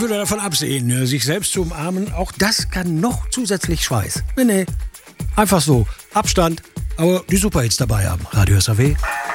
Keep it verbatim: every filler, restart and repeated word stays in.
würde davon absehen, sich selbst zu umarmen. Auch das kann noch zusätzlich Schweiß. Nee, nee. Einfach so. Abstand, aber die Superhits dabei haben. Radio S A W.